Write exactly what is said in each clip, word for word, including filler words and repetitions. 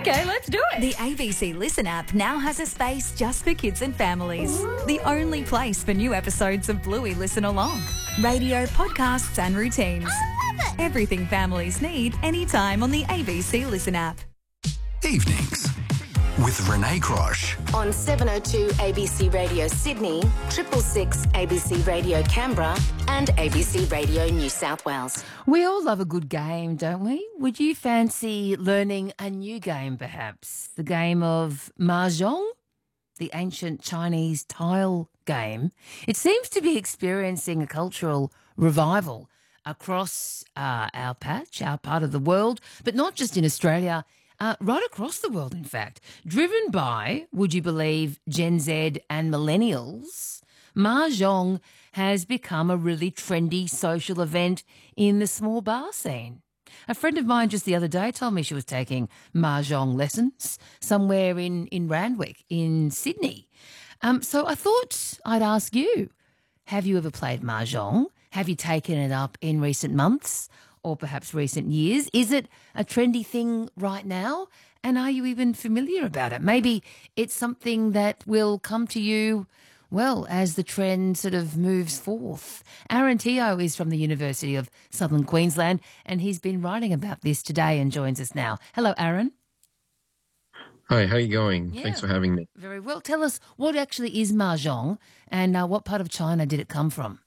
Okay, let's do it. The A B C Listen app now has a space just for kids and families. The only place for new episodes of Bluey Listen Along. Radio, podcasts and routines. I love it. Everything families need anytime on the A B C Listen app. Evenings with Renee Crosh. On seven oh two A B C Radio Sydney, triple six A B C Radio Canberra and A B C Radio New South Wales. We all love a good game, don't we? Would you fancy learning a new game, perhaps? The game of Mahjong? The ancient Chinese tile game. It seems to be experiencing a cultural revival across uh, our patch, our part of the world, but not just in Australia, Uh, right across the world, in fact. Driven by, would you believe, Gen Z and millennials, Mahjong has become a really trendy social event in the small bar scene. A friend of mine just the other day told me she was taking Mahjong lessons somewhere in, in Randwick in Sydney. Um, so I thought I'd ask you, have you ever played Mahjong? Have you taken it up in recent months? Or perhaps recent years? Is it a trendy thing right now? And are you even familiar about it? Maybe it's something that will come to you, well, as the trend sort of moves forth. Aaron Teo is from the University of Southern Queensland, and he's been writing about this today and joins us now. Hello, Aaron. Hi, how are you going? Yeah. Thanks for having me. Very well. Tell us, what actually is Mahjong, and uh, what part of China did it come from?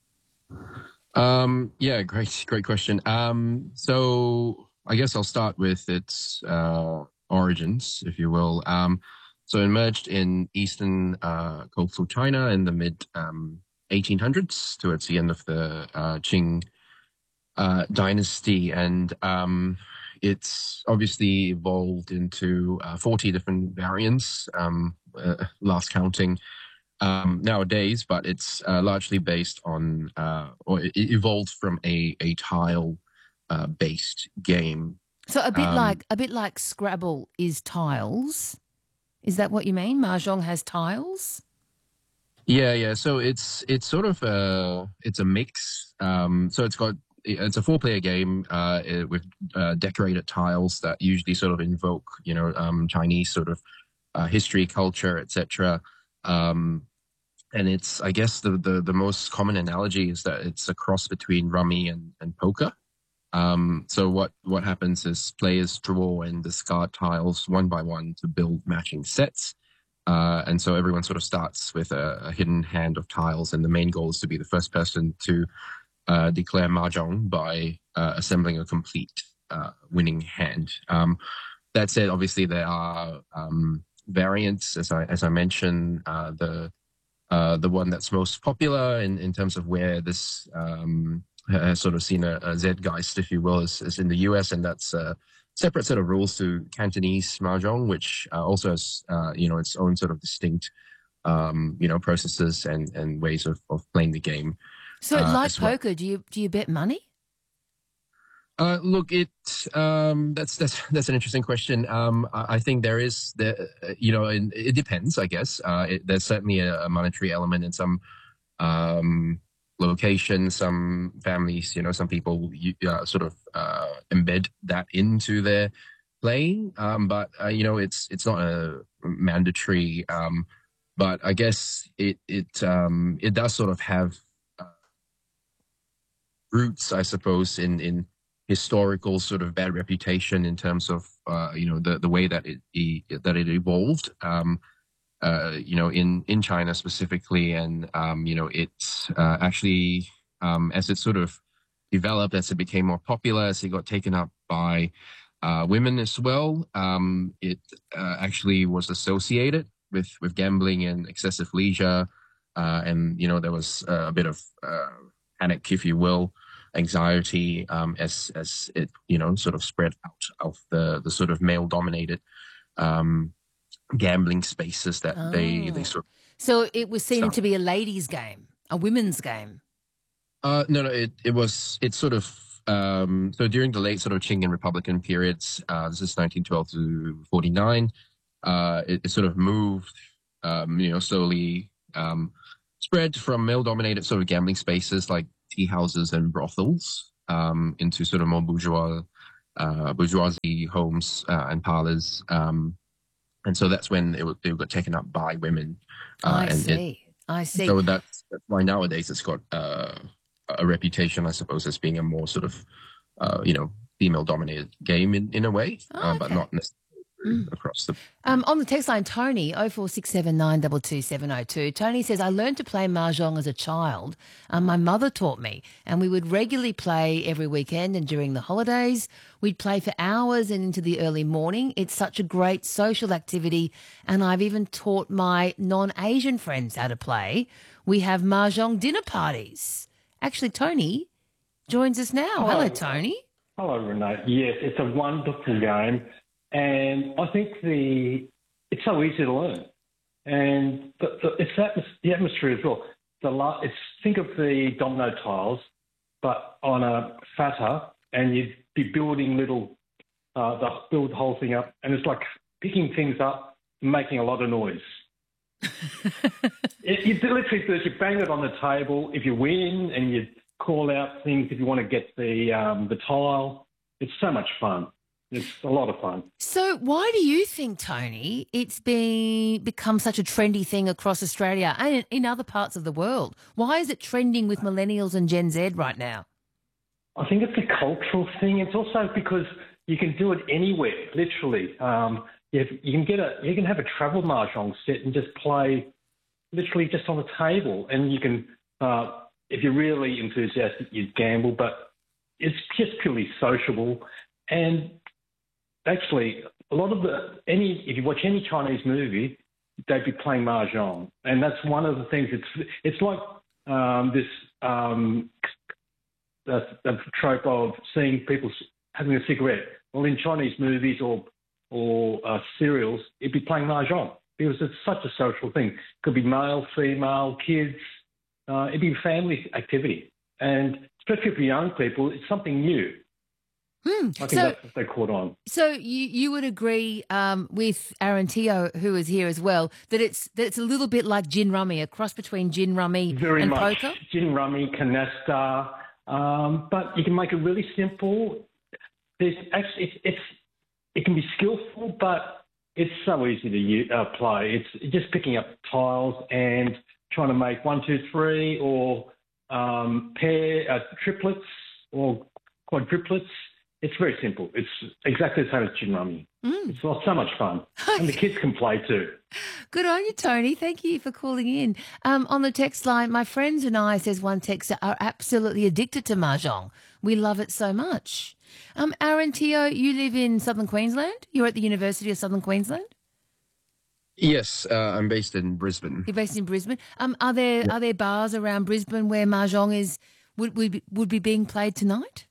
Um, yeah, great, great question. Um, so I guess I'll start with its uh, origins, if you will. Um, so it emerged in eastern uh, coastal China in the mid um, eighteen hundreds, towards the end of the uh, Qing uh, dynasty, and um, it's obviously evolved into uh, forty different variants, um, uh, last counting. Um, nowadays, but it's uh, largely based on, uh, or it evolved from a a tile uh, based game. So a bit Um, like a bit like Scrabble is tiles. Is that what you mean? Mahjong has tiles? Yeah, yeah. So it's it's sort of a it's a mix. Um, so it's got it's a four player game uh, it- with uh, decorated tiles that usually sort of invoke, you know, um, Chinese sort of uh, history, culture, et cetera. Um, and it's, I guess, the, the the most common analogy is that it's a cross between rummy and, and poker. Um, so what what happens is players draw and discard tiles one by one to build matching sets. Uh, and so everyone sort of starts with a, a hidden hand of tiles, and the main goal is to be the first person to uh, declare Mahjong by uh, assembling a complete uh, winning hand. Um, that said, obviously there are um, variants, as I as I mentioned. Uh, the uh, the one that's most popular in, in terms of where this um, has sort of seen a, a Zeitgeist, if you will, is, is in the U S, and that's a separate set of rules to Cantonese Mahjong, which uh, also has uh, you know its own sort of distinct um, you know processes and, and ways of, of playing the game. So Uh, like as well. poker, do you do you bet money? Uh, look, it um, that's that's that's an interesting question. Um, I, I think there is the uh, you know and it depends, I guess. Uh, it, there's certainly a, a monetary element in some um, locations, some families. You know, some people you, uh, sort of uh, embed that into their playing. Um, but uh, you know, it's it's not a mandatory. Um, but I guess it it um, it does sort of have uh, roots, I suppose, in in historical sort of bad reputation in terms of uh, you know the the way that it, it that it evolved um, uh, you know in in China specifically, and um, you know it's uh, actually um, as it sort of developed, as it became more popular, as it got taken up by uh, women as well, um, it uh, actually was associated with with gambling and excessive leisure, uh, and you know there was uh, a bit of uh, panic, if you will, anxiety um, as as it you know sort of spread out of the the sort of male dominated um, gambling spaces that they they Oh. sort of, So it was seen So- to be a ladies' game, a women's game. uh no no it it was it's sort of um so during the late sort of Qing and Republican periods, uh this is nineteen twelve to forty-nine, uh it, it sort of moved um you know slowly um spread from male dominated sort of gambling spaces like tea houses and brothels um into sort of more bourgeois uh, bourgeoisie homes uh, and parlors. Um, and so that's when it, it got taken up by women. Uh, I and see. It, I see. so that's, that's why nowadays it's got uh, a reputation, I suppose, as being a more sort of, uh, you know, female-dominated game in, in a way, Oh, uh, but okay. not necessarily Mm. across the... Um, on the text line, Tony, oh four six seven nine two two seven oh two. Tony says, I learned to play Mahjong as a child. Um, my mother taught me, and we would regularly play every weekend and during the holidays. We'd play for hours and into the early morning. It's such a great social activity, and I've even taught my non-Asian friends how to play. We have Mahjong dinner parties. Actually, Tony joins us now. Hello. Hello, Tony. Hello, Renee. Yes, it's a wonderful game, and I think the it's so easy to learn, and the, the, it's atmos- the atmosphere as well. The la- it's think of the domino tiles, but on a fatter, and you'd be building little, uh, the build the whole thing up, and it's like picking things up, and making a lot of noise. it, you literally do it. You bang it on the table. If you win, and you call out things if you want to get the um, the tile. It's so much fun. It's a lot of fun. So why do you think, Tony, it's been become such a trendy thing across Australia and in other parts of the world? Why is it trending with millennials and Gen Z right now? I think it's a cultural thing. It's also because you can do it anywhere, literally. Um, you, have, you can get a you can have a travel mahjong set and just play literally just on the table, and you can. Uh, If you're really enthusiastic, you'd gamble, but it's just purely sociable. And actually, a lot of the any if you watch any Chinese movie, they'd be playing mahjong, and that's one of the things. It's it's like um, this um, a, a trope of seeing people having a cigarette. Well, in Chinese movies or or uh, serials, it'd be playing mahjong because it's such a social thing. Could be male, female, kids. Uh, it'd be a family activity, and especially for young people, it's something new. Hmm. I think So, that's what they caught on. so you, you would agree um, with Aaron Teo, who is here as well, that it's that it's a little bit like gin rummy, a cross between gin rummy Very and much poker? gin rummy, canasta, um, but you can make it really simple. There's actually it's, it's it can be skillful, but it's so easy to u- uh, play. It's just picking up tiles and trying to make one, two, three, or um, pair uh, triplets or quadruplets. It's very simple. It's exactly the same as gin rummy. Mm. It's so much fun, and the kids can play too. Good on you, Tony. Thank you for calling in. Um, on the text line, my friends and I, says one texter, are absolutely addicted to Mahjong. We love it so much. Um, Aaron Teo, you live in Southern Queensland? You're at the University of Southern Queensland? Yes, uh, I'm based in Brisbane. You're based in Brisbane. Um, are there Yeah. are there bars around Brisbane where Mahjong is would would be, would be being played tonight?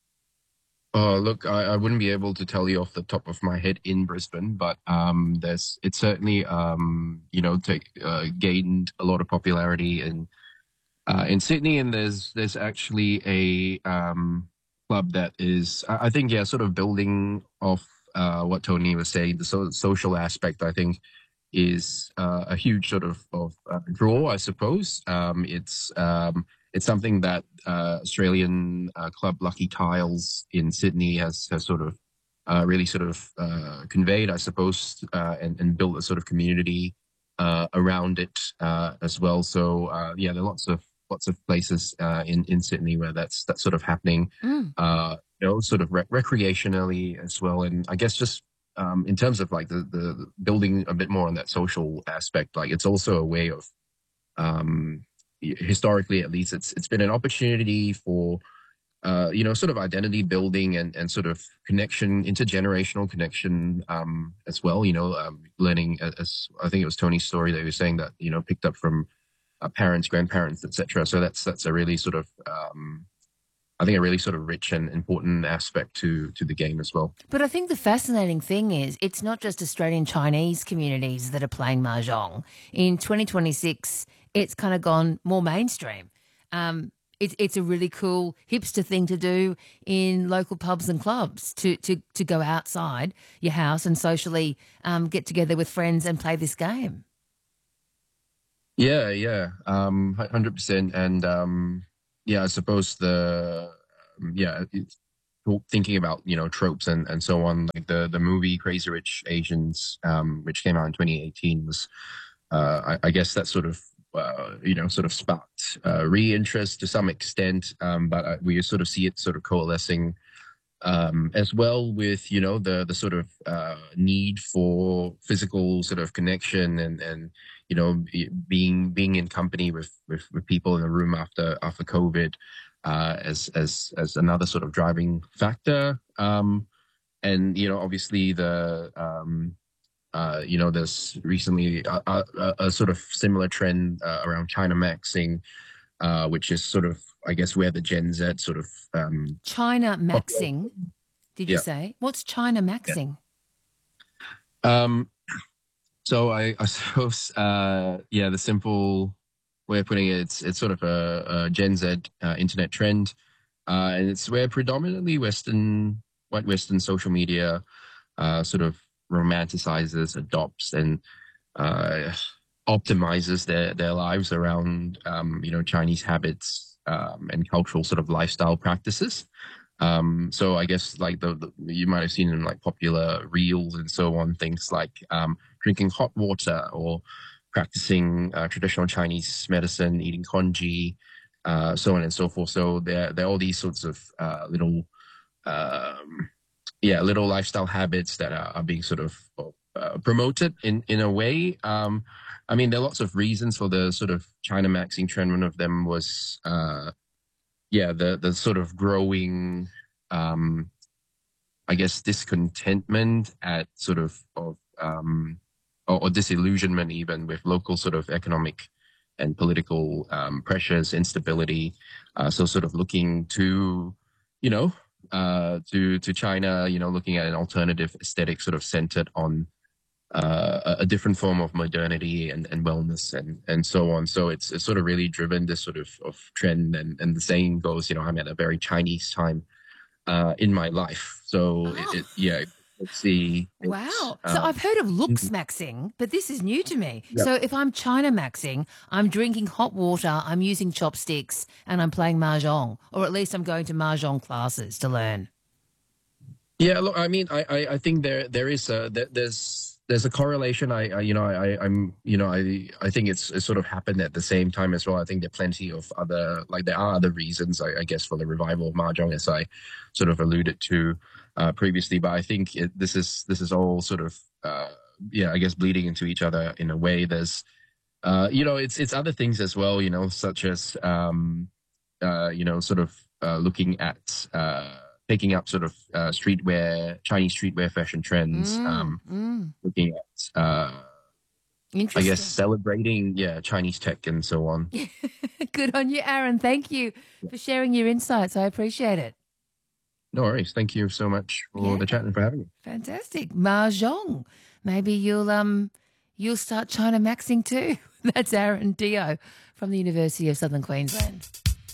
Oh, look, I, I wouldn't be able to tell you off the top of my head in Brisbane, but um, there's it's certainly um, you know take, uh, gained a lot of popularity in uh, in Sydney, and there's there's actually a um, club that is I I think yeah sort of building off uh, what Tony was saying, the so- social aspect. I think is uh, a huge sort of, of uh, draw, I suppose. Um, it's um, it's something that uh, Australian uh, club Lucky Tiles in Sydney has has sort of uh, really sort of uh, conveyed, I suppose, uh, and, and built a sort of community uh, around it uh, as well. So uh, yeah, there are lots of lots of places uh, in in Sydney where that's that's sort of happening. Mm. Uh, you know, sort of rec- recreationally as well, and I guess just. Um, in terms of like the, the building a bit more on that social aspect, like it's also a way of, um, historically at least, it's it's been an opportunity for, uh, you know, sort of identity building and, and sort of connection, intergenerational connection um, as well. You know, um, learning as I think it was Tony's story that he was saying that you know picked up from uh, parents, grandparents, et cetera. So that's that's a really sort of um, I think a really sort of rich and important aspect to to the game as well. But I think the fascinating thing is it's not just Australian Chinese communities that are playing Mahjong. In twenty twenty-six, it's kind of gone more mainstream. Um, it's it's a really cool hipster thing to do in local pubs and clubs to to to go outside your house and socially um, get together with friends and play this game. Yeah, yeah, um, one hundred percent. And um, yeah, I suppose the um, yeah, it's, talk- thinking about, you know, tropes and, and so on, like the, the movie Crazy Rich Asians, um, which came out in twenty eighteen, was, uh, I, I guess that sort of, uh, you know, sort of sparked uh, re-interest to some extent, um, but uh, we sort of see it sort of coalescing um, as well with, you know, the the sort of uh, need for physical sort of connection and and you know be- being being in company with with, with people in a room after after COVID uh, as as as another sort of driving factor. Um, and you know, obviously the um, uh, you know, there's recently a, a, a sort of similar trend uh, around China maxing, uh, which is sort of, I guess, where the Gen Z sort of um, China maxing, did you Yeah. say? What's China maxing? Um, so I, I suppose, uh, yeah, the simple way of putting it, it's it's sort of a, a Gen Z uh, internet trend, uh, and it's where predominantly Western, white Western social media, uh, sort of romanticizes, adopts, and uh, optimizes their their lives around, um, you know, Chinese habits um, and cultural sort of lifestyle practices. Um, so I guess like the, the you might have seen in like popular reels and so on, things like um, drinking hot water or practicing uh, traditional Chinese medicine, eating congee, uh, so on and so forth. So there there are all these sorts of uh, little um, yeah little lifestyle habits that are, are being sort of uh, promoted in in a way. Um, I mean, there are lots of reasons for the sort of China maxing trend. One of them was uh, yeah, the the sort of growing, um, I guess, discontentment at sort of of um, or, or disillusionment even with local sort of economic and political um, pressures, instability. Uh, so sort of looking to, you know, uh, to to China, you know, looking at an alternative aesthetic sort of centered on uh, a a different form of modernity and, and wellness and, and so on. So it's, it's sort of really driven this sort of, of trend. And, and the saying goes, you know, I'm at a very Chinese time uh, in my life. So Oh. it, it, yeah, let's see. It's, Wow. So um, I've heard of looks maxing, but this is new to me. Yep. So if I'm China maxing, I'm drinking hot water, I'm using chopsticks, and I'm playing mahjong, or at least I'm going to mahjong classes to learn. Yeah, look, I mean, I, I, I think there there is a there, there's there's a correlation. I, I you know I I'm you know I I think it's, it's sort of happened at the same time as well. I think there are plenty of other like there are other reasons I, I guess for the revival of mahjong, as I sort of alluded to uh, previously. But I think it, this is this is all sort of uh, yeah I guess bleeding into each other in a way. There's uh, you know it's it's other things as well. You know such as um, uh, you know sort of uh, looking at. Uh, picking up sort of uh, streetwear, Chinese streetwear fashion trends, Mm, um, mm. looking at, uh, I Interesting. guess, celebrating, yeah, Chinese tech and so on. Good on you, Aaron. Thank you for sharing your insights. I appreciate it. No worries. Thank you so much for Yeah. the chat and for having me. Fantastic. Mahjong. Maybe you'll um you'll start China maxing too. That's Aaron Dio from the University of Southern Queensland.